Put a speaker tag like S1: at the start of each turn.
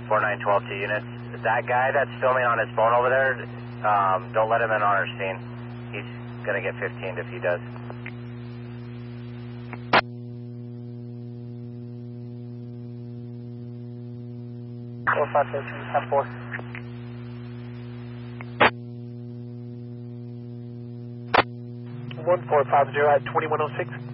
S1: 4912 to units. That guy that's filming on his phone over there, don't let him in on our scene. He's going to get 15'd if he does.
S2: Four 513, 10-4. 1450 at 2106.